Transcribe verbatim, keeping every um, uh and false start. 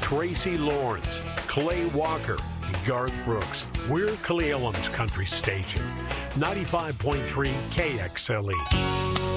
Tracy Lawrence, Clay Walker, and Garth Brooks. We're Cle Elum's country station. ninety-five point three K X L E.